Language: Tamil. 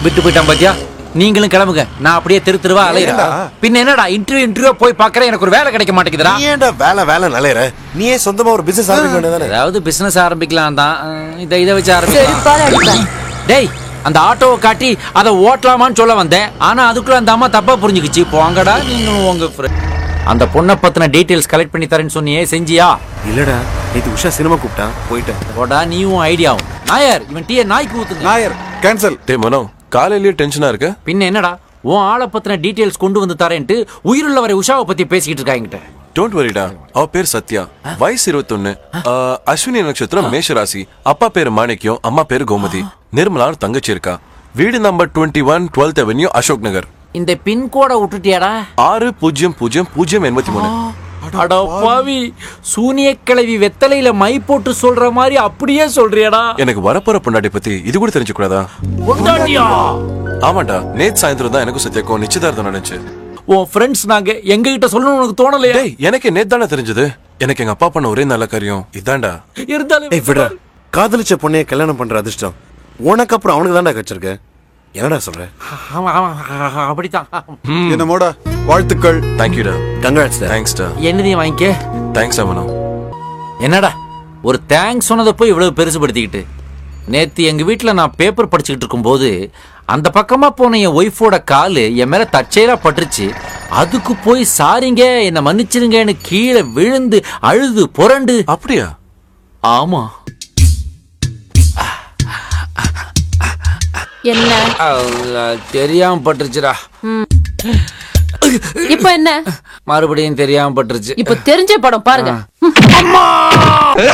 விட்டு போயிட்டான் பாத்தியா? நீங்களும் கிளம்புங்க, நான் அப்படியே திருவா அலையிறேன். பின்ன என்னடா இன்டர்வியூ போய் பாக்குறேன், எனக்கு ஒரு வேலை கிடைக்க மாட்டேங்குதுடா. நீ ஏன்டா வேலை அலையற? நீ ஏன் சொந்தமா ஒரு பிசினஸ் ஆரம்பிக்க வேண்டியதானே? அதாவது பிசினஸ் ஆரம்பிக்கலாம் தான், இதை வச்சு ஆரம்பிக்கலாம். டேய், அந்த ஆட்டோவை காட்டி அதை ஓட்டலாமான்னு சொல்ல வந்தேன். ஆனா அதுக்குள்ள அந்த அம்மா தப்பா புரிஞ்சுக்கிச்சு. போங்கடா நீங்களும் உங்க அந்த பொண்ணை பத்தின டீடைல்ஸ் கலெக்ட் பண்ணி தரேன்னு சொன்னியே, செஞ்சியா? இல்லடா, நேத்து உஷா சினிமா கூப்பிட்டான், போயிட்டேன். போடா நீயும் ஐடியாவும். நாயர், இவன் டீயை நாய்க்கு ஊத்துங்க. நாயர் கேன்சல். டேய் மனோ, காலையிலேயே டென்ஷனா இருக்க? பின்ன என்னடா, உன் ஆளை பத்தின டீடைல்ஸ் கொண்டு வந்து தரேன்ட்டு உயிருள்ள வரை உஷாவை பத்தி பேசிக்கிட்டு இருக்காங்கிட்ட. டோன்ட் வரிடா, அவ பேர் சத்யா, வயசு 21, அஸ்வினி நட்சத்திரம், மேஷராசி, அப்பா பேரு மாணிக்யம், அம்மா பேரு கோமதி, நிர்மலான்னு தங்கச்சி இருக்கா. வீடு number 21 12th avenue, Ashok Nagar. இந்த பின்கோட விட்டுட்டியாடா? 600083. அடா பாவி, சூனிய கிழவி வெத்தலையில மை போட்டு சொல்ற மாதிரி அப்படியே சொல்றியடா. எனக்கு வரப்போற பொண்டாட்டி பத்தி இது கூட தெரிஞ்சு கூடாதா? பொண்டாட்டியா? ஆமாண்டா, நேத்து சாயந்தரம் தான் எனக்கும் சத்யாக்கும் நிச்சயதார்த்தம் நடந்துச்சு. உன் ஃப்ரெண்ட்ஸ் நாங்க, எங்க கிட்ட சொல்லணும்னு உனக்கு தோணலையா? டேய், எனக்கு நேத்து தானே தெரிஞ்சது. எனக்கு எங்க அப்பா பண்ண ஒரே நல்ல காரியம் இதான்டா. இருந்தாலும் விடுறா, காதலிச்ச பொண்ணைய கல்யாணம் பண்ற அதிர்ஷ்டம் உனக்கு அப்புறம் அவனுக்கு தான்டா கிடைச்சிருக்க. என்னடா சொல்ற? அப்படித்தான். என்னமோடா, வாழ்த்துக்கள். தேங்க்யூடா. கங்க்ராட்ஸ். தேங்க்ஸ்டா. என்னதையும் வாங்கிக்க. தேங்க்ஸ் மனோ. என்னடா ஒரு தேங்க்ஸ் சொன்னதை போய் இவ்வளவு பெருசுபடுத்திக்கிட்டு? நேத்து எங்க வீட்டுல நான் பேப்பர் படிச்சுக்கிட்டு இருக்கும் போது அந்த பக்கமா போன என் ஒய்ஃபோட காலு என் மேல தற்செயலா பட்டுருச்சு. அதுக்கு போய் சாரிங்க, என்ன மன்னிச்சிருங்கன்னு கீழே விழுந்து அழுது புரண்டு. அப்படியா? ஆமா. என்ன தெரியாம பட்டுருச்சுடா. இப்ப என்ன? மறுபடியும் தெரியாம பட்டுருச்சு. இப்ப தெரிஞ்ச படம் பாருங்க.